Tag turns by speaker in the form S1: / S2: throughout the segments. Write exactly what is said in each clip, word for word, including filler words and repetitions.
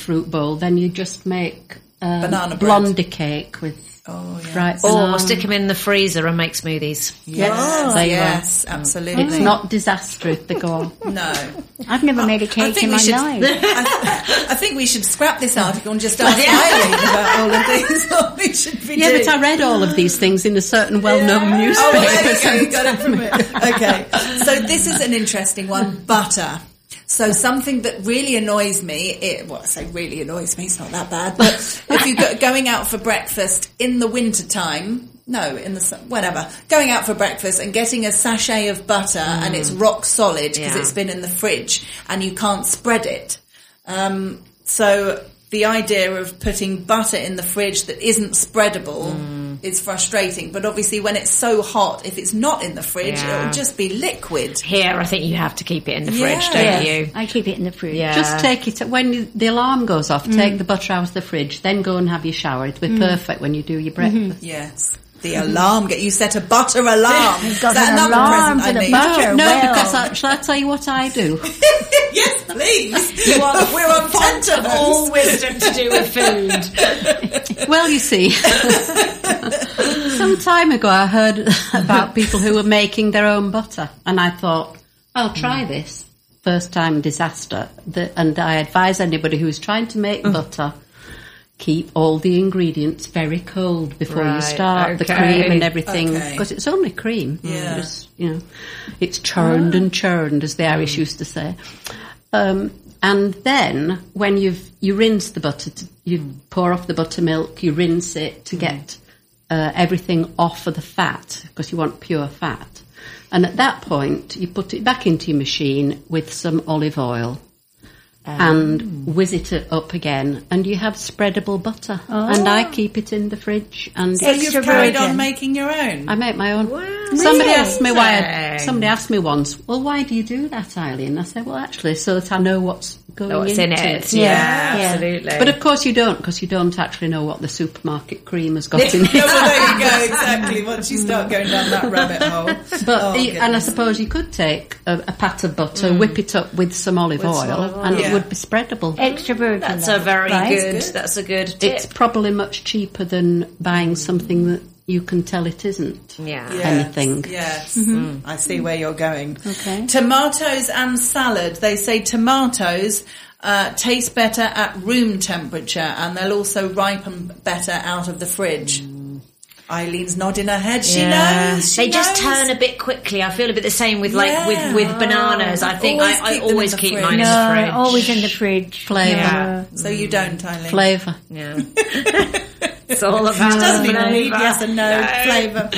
S1: fruit bowl, then you just make um,
S2: banana bread.
S1: blondie cake with
S2: oh, yeah.
S1: fried
S3: Or
S1: banana.
S3: stick them in the freezer and make smoothies.
S2: Yes,
S1: Oh, there you
S2: yes, absolutely.
S1: It's not disaster if they go on.
S2: No.
S4: I've never made a
S2: I
S4: cake
S2: think
S4: in
S2: we
S4: my
S2: should.
S4: life.
S2: I, I think we should scrap this article and just ask Eileen about all of these. What we should be
S1: Yeah,
S2: doing.
S1: but I read all of these things in a certain well-known
S2: Oh,
S1: newspaper.
S2: there you go. You got it from it. Okay. So this is an interesting one. Butter. So something that really annoys me, it, well, I say really annoys me, it's not that bad, but if you're go, going out for breakfast in the winter time, no, in the, su- whatever, going out for breakfast and getting a sachet of butter mm. and it's rock solid because
S3: Yeah.
S2: it's been in the fridge and you can't spread it. Um, so the idea of putting butter in the fridge that isn't spreadable mm. is frustrating. But obviously when it's so hot, if it's not in the fridge,
S3: Yeah.
S2: it'll just be liquid.
S3: Here, I think you have to keep it in the
S2: Yeah.
S3: fridge, don't
S4: Yes,
S3: you?
S4: I keep it in the fridge.
S3: Yeah.
S1: Just take it, when you, the alarm goes off,
S4: Mm.
S1: take the butter out of the fridge, then go and have your shower. It'll be
S4: Mm.
S1: perfect when you do your breakfast.
S2: Yes. The alarm. Get you set a butter alarm.
S4: You've
S2: Is
S4: got
S2: that
S4: an
S2: another
S4: alarm
S2: present
S4: for
S2: I
S4: the
S2: need?
S4: butter.
S1: No,
S4: well.
S1: because I, shall I tell you what I do?
S2: Yes, please. You are, we're on tenterhooks.
S3: All wisdom to do with food.
S1: Well, you see, some time ago I heard about people who were making their own butter, and I thought, I'll try
S3: Mm.
S1: this. First time disaster. The, and I advise anybody who's trying to make
S3: Mm.
S1: butter, keep all the ingredients very cold before you
S3: Right,
S1: start, the
S3: okay.
S1: cream and everything,
S2: Okay.
S1: because it's only cream.
S2: Yeah.
S1: Just, you know, it's churned and churned, as the Irish
S3: Mm.
S1: used to say. Um, and then when you've you rinse the butter, to, you pour off the buttermilk, you rinse it to get uh, everything off of the fat, because you want pure fat. And at that point, you put it back into your machine with some olive oil and whiz it up again, and you have spreadable butter.
S4: Oh.
S1: And I keep it in the fridge. And
S2: So
S1: it's-
S2: you've
S4: Extra
S2: carried
S4: virgin.
S2: on making your own?
S1: I make my own.
S3: Wow.
S1: Somebody
S3: Really?
S1: asked me why. I,
S3: Interesting.
S1: somebody asked me once, well, why do you do that, Eileen? I said, well, actually, so that I know what's going
S3: Know what's in
S1: into
S3: it.
S4: Yeah.
S3: Yeah,
S4: Yeah.
S3: absolutely.
S1: But of course you don't, because you don't actually know what the supermarket cream has got in
S2: No,
S1: it.
S2: well, there you go, exactly. Once you start going down that rabbit hole.
S1: But
S2: Oh,
S1: the- and I
S2: goodness.
S1: suppose you could take a, a pat of butter, whip it up with some olive
S2: With
S1: oil,
S2: some olive oil.
S1: and
S2: Yeah.
S1: it would be spreadable.
S4: Extra virgin.
S3: that's a very
S4: right?
S3: good,
S2: good.
S3: that's a good tip.
S1: It's probably much cheaper than buying something that you can tell it isn't.
S3: Yeah.
S2: Yes,
S1: anything.
S2: Yes, I see where you're going.
S4: Okay.
S2: Tomatoes and salad. They say tomatoes uh, taste better at room temperature, and they'll also ripen better out of the fridge. Eileen's nodding her head. She
S3: Yeah.
S2: knows. She
S3: they just
S2: knows.
S3: turn a bit quickly. I feel a bit the same with like
S2: Yeah.
S3: with, with bananas. I think
S2: Always
S3: I, I
S2: keep them in
S3: always
S2: the
S3: keep
S2: fridge.
S3: mine
S4: No,
S3: in the fridge.
S4: always in the fridge.
S1: Flavour.
S4: Yeah.
S2: So you don't, Eileen.
S1: Flavour.
S3: Yeah. It's all about
S2: She doesn't even need
S3: flavour.
S2: yes and no, flavour.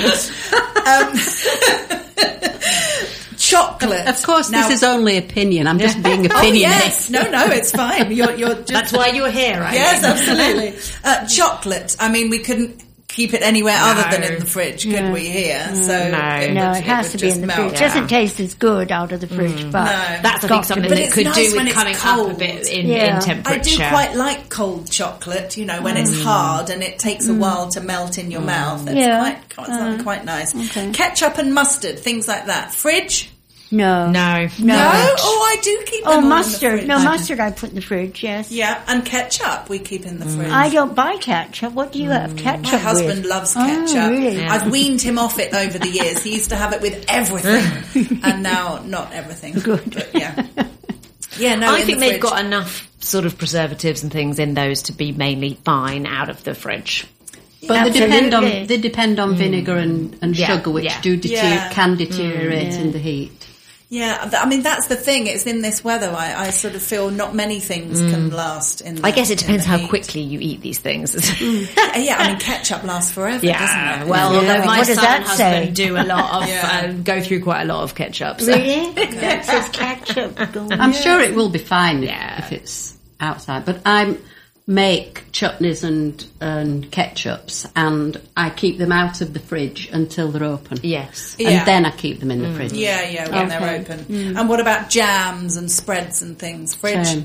S2: um, chocolate.
S1: Of course,
S2: Now-
S1: this is only opinion. I'm just being
S2: Oh
S1: opinionated.
S2: yes, no, no, it's fine. You're, you're just
S3: That's why you're here, right?
S2: yes, absolutely. Uh, chocolate. I mean, we couldn't keep it anywhere other than in the fridge, could
S4: No.
S2: we? Here, so
S3: No.
S2: it
S4: No,
S2: would-
S4: it has
S2: would
S4: to be
S2: just
S4: in the
S2: melt.
S4: fridge. It doesn't taste as good out of the fridge, but
S2: No.
S3: That's I
S4: got
S3: think
S4: to
S3: something
S4: be.
S2: But
S3: that
S2: it's
S3: could
S2: nice
S3: do with
S2: when it's
S3: coming up
S2: cold.
S3: a bit in,
S4: Yeah.
S3: in temperature.
S2: I do quite like cold chocolate, you know, when it's hard and it takes a while to melt in your mouth. It's
S4: Yeah.
S2: quite, quite, something quite nice.
S4: okay.
S2: Ketchup and mustard, things like that. Fridge?
S4: No.
S3: No.
S2: No.
S4: No.
S2: Oh, I do keep them
S4: Oh,
S2: all in the
S4: mustard.
S2: fridge.
S4: No, mustard I put in the fridge, yes.
S2: Yeah, and ketchup we keep in the fridge.
S4: I don't buy ketchup. What do you have ketchup
S2: My husband
S4: with?
S2: loves
S4: Oh,
S2: ketchup.
S4: really?
S3: Yeah.
S2: I've weaned him off it over the years. He used to have it with everything, and now not everything.
S4: Good.
S2: But yeah, yeah. No,
S3: I
S2: in
S3: think
S2: the
S3: they've
S2: fridge.
S3: got enough sort of preservatives and things in those to be mainly fine out of the fridge.
S1: But they depend on
S4: Absolutely.
S1: they depend on vinegar and, and
S3: Yeah,
S1: sugar, which
S3: yeah.
S1: do deter-
S2: Yeah.
S1: can deteriorate
S4: yeah.
S1: in the heat.
S2: Yeah, th- I mean that's the thing. It's in this weather. I, I sort of feel not many things can last in. The,
S3: I guess it
S2: in
S3: depends
S2: the
S3: how
S2: heat.
S3: quickly you eat these things.
S2: Uh, Yeah, I mean ketchup lasts forever,
S3: Yeah,
S2: doesn't it?
S3: well,
S4: Yeah.
S3: although my
S4: What does
S3: son
S4: that
S3: and husband
S4: say?
S3: do a lot of,
S2: Yeah.
S3: uh, go through quite a lot of ketchup. So.
S4: Really? That says ketchup. going
S1: I'm
S4: in.
S1: sure it will be fine if-
S3: Yeah.
S1: if it's outside. But I make chutneys and, and ketchups, and I keep them out of the fridge until they're open.
S3: Yes.
S2: Yeah.
S1: And then I keep them in the fridge.
S2: Yeah, yeah, when they're
S4: Okay.
S2: open. And what about jams and spreads and things? Fridge.
S1: Same.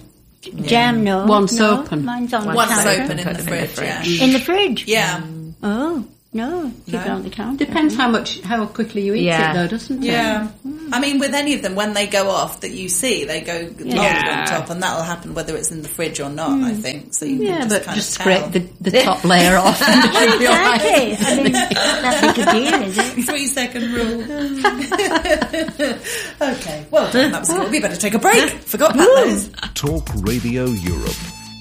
S4: Jam, no.
S1: Once
S4: no.
S1: open.
S4: Mine's on the
S2: Once
S4: counter.
S2: open in
S3: Put
S2: the
S3: them in the
S2: fridge. Yeah.
S4: In the fridge?
S2: Yeah.
S4: Oh. No, keep it on the counter.
S1: Depends how much, how quickly you eat
S3: Yeah.
S1: it, though, doesn't it?
S2: Yeah. I mean, with any of them, when they go off, that you see, they go longer on top, and that'll happen whether it's in the fridge or not, I think. So you
S1: Yeah,
S2: can just
S1: but
S2: kind
S1: just
S2: of tell.
S1: scrape the, the top layer off. And it should be all right.
S4: Exactly. I mean, that's a good deal, is it?
S2: Three second rule. Okay, well done. That was good. We better take a break. Forgot about those.
S5: Talk Radio Europe.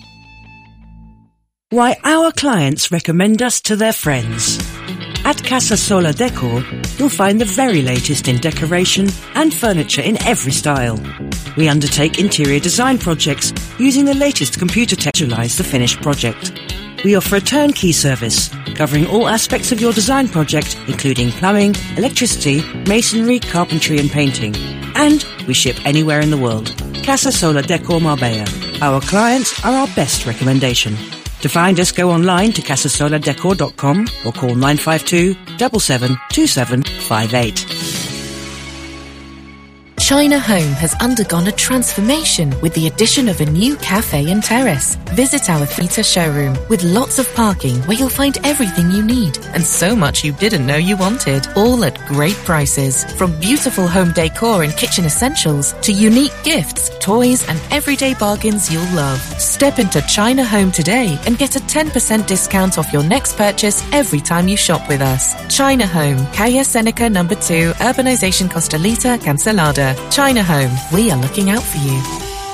S6: Why our clients recommend us to their friends. At Casa Sola Decor, you'll find the very latest in decoration and furniture in every style. We undertake interior design projects using the latest computer tech to visualize the finished project. We offer a turnkey service covering all aspects of your design project, including plumbing, electricity, masonry, carpentry and painting. And we ship anywhere in the world. Casa Sola Decor Marbella. Our clients are our best recommendation. To find us, go online to casa sola decor dot com or call nine five two, seven seven two seven five eight.
S7: China Home has undergone a transformation with the addition of a new cafe and terrace. Visit our theatre showroom with lots of parking where you'll find everything you need and so much you didn't know you wanted, all at great prices. From beautiful home decor and kitchen essentials to unique gifts, toys and everyday bargains you'll love. Step into China Home today and get a ten percent discount off your next purchase every time you shop with us. China Home, Calle Seneca number two, Urbanization Costalita, Cancelada. China Home, we are looking out for you.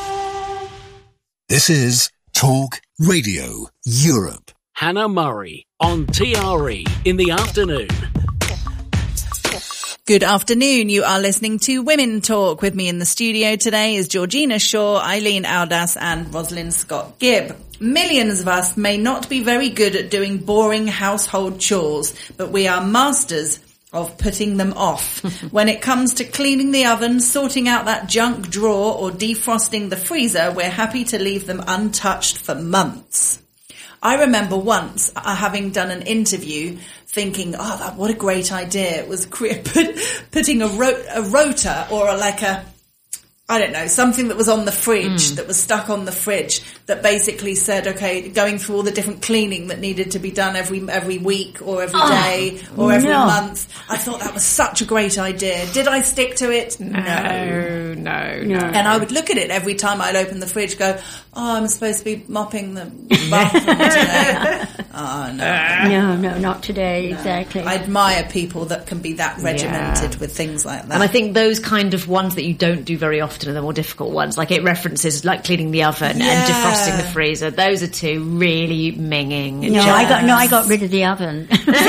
S5: This is Talk Radio Europe.
S8: Hannah Murray on T R E in the afternoon.
S2: Good afternoon. You are listening to Women Talk. With me in the studio today is Georgina Shaw, Eileen Audas and Rosalind Scott Gibb. Millions of us may not be very good at doing boring household chores, but we are masters of putting them off. When it comes to cleaning the oven, sorting out that junk drawer or defrosting the freezer, we're happy to leave them untouched for months. I remember once uh, having done an interview thinking, oh, that, what a great idea. It was cre- put, putting a, ro- a rotor or a, like a, I don't know, something that was on the fridge, mm. that was stuck on the fridge, that basically said, okay, going through all the different cleaning that needed to be done every every week or every
S4: oh,
S2: day or every
S4: no.
S2: month. I thought that was such a great idea. Did I stick to it?
S3: No, no, no. no.
S2: And I would look at it every time I'd open the fridge, go, oh, I'm supposed to be mopping the bathroom today. Oh, no.
S4: No, no, not today,
S2: No.
S4: exactly.
S2: I admire people that can be that regimented
S3: Yeah.
S2: with things like that.
S3: And I think those kind of ones that you don't do very often are the more difficult ones. Like it references like cleaning the oven
S2: Yeah.
S3: and defrosting the freezer. Those are two really minging.
S4: No, I got no, I got rid of the oven.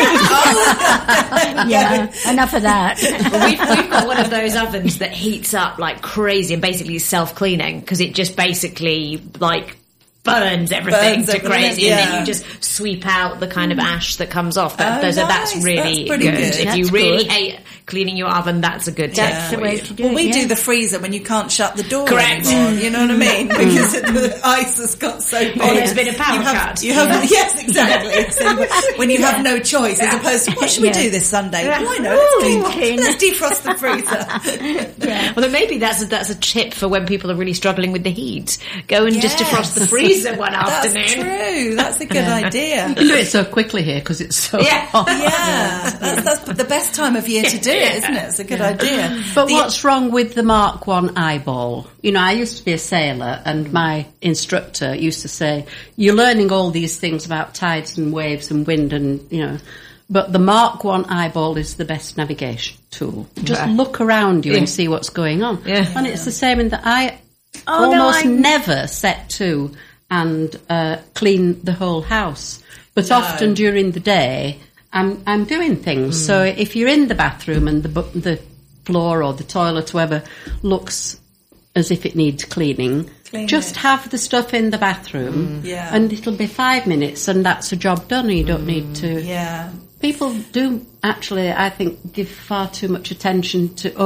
S4: Yeah, enough of that.
S3: Well, we've, we've got one of those ovens that heats up like crazy and basically is self-cleaning because it just basically like burns everything
S2: Burns
S3: to
S2: everything,
S3: crazy and
S2: yeah.
S3: then you just sweep out the kind of ash that comes off. That,
S2: Oh,
S3: those are, that's
S2: nice.
S3: really
S2: That's pretty
S3: good.
S2: good.
S3: If
S4: That's
S3: you really
S4: good.
S3: hate cleaning your oven, that's a good
S2: That's
S3: tip
S4: the
S3: for
S4: way
S3: you.
S4: to do
S2: Well,
S4: it.
S2: we
S4: yeah.
S2: do the freezer when you can't shut the door
S3: Correct.
S2: anymore. You know what I mean? Because the ice has got so big.
S3: Or there's been a power
S2: you have,
S3: cut.
S2: You have, Yes, exactly. So when you have no choice, as opposed to, what should we
S4: Yeah.
S2: do this Sunday?
S4: Yeah.
S2: Oh, I know. Let's, clean,
S4: Ooh, clean.
S2: let's defrost the freezer.
S4: Yeah.
S3: Well, then maybe that's a, that's a tip for when people are really struggling with the heat. Go and just
S2: Yes.
S3: defrost the freezer one
S2: That's
S3: afternoon.
S2: true. That's a good idea.
S1: You can do it so quickly here because it's so
S3: Yeah.
S1: hot.
S2: Yeah, that's, that's the best time of year to do it, isn't it? It's a good idea.
S1: But
S2: The-
S1: what's wrong with the Mark one eyeball? You know, I used to be a sailor and my instructor used to say, you're learning all these things about tides and waves and wind and, you know, but the Mark one eyeball is the best navigation tool. Just
S3: Right.
S1: look around you
S3: Yeah.
S1: and see what's going on.
S3: Yeah.
S1: And it's the same in that I
S4: Oh, no,
S1: almost
S4: I-
S1: never set to and uh, clean the whole house. But often during the day, I'm I'm doing things.
S2: Mm.
S1: So if you're in the bathroom and the bu- the floor or the toilet, whatever, looks as if it needs cleaning,
S2: Clean
S1: just
S2: it.
S1: have the stuff in the bathroom,
S2: Yeah.
S1: and it'll be five minutes, and that's a job done. You don't need to.
S2: Yeah.
S1: People do actually, I think, give far too much attention to. Oh, I've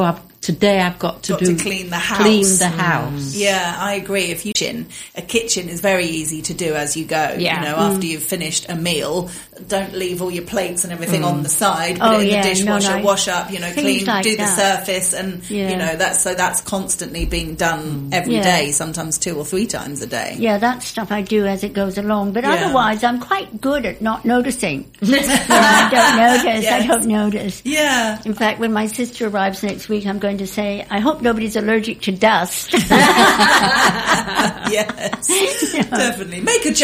S1: today I've got to
S2: Got
S1: do
S2: to clean the house.
S1: Clean the house.
S2: Yeah, I agree. If you kitchen, a kitchen is very easy to do as you go.
S3: Yeah.
S2: You know, after you've finished a meal, don't leave all your plates and everything on the side. Put
S4: Oh,
S2: it in
S4: yeah,
S2: the dishwasher,
S4: no, no.
S2: wash up. You know,
S4: Things
S2: clean,
S4: like
S2: do the
S4: that.
S2: surface, and
S4: Yeah.
S2: you know that's so that's constantly being done every
S4: Yeah.
S2: day. Sometimes two or three times a day.
S4: Yeah, that stuff I do as it goes along. But
S2: Yeah.
S4: otherwise, I'm quite good at not noticing. Yeah, I don't notice. I
S2: Yes.
S4: don't notice.
S2: Yeah.
S4: In fact, when my sister arrives next week, I'm going to say, I hope nobody's allergic to dust.
S2: Yes. Definitely. Make a